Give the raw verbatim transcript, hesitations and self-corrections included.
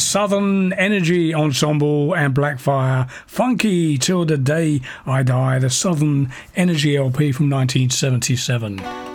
Southern Energy Ensemble and Blackfire, Funky Till the Day I Die, the Southern Energy L P from nineteen seventy-seven.